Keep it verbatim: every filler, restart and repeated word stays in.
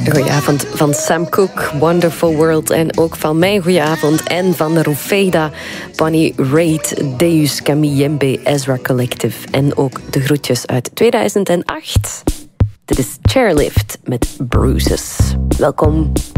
Goedenavond van Sam Cooke, Wonderful World. En ook van mijn goedenavond en van Rufeda, Bonnie Raitt, Deus Camiyembe, Ezra Collective. En ook de groetjes uit tweeduizend acht. Dit is Chairlift met Bruises. Welkom.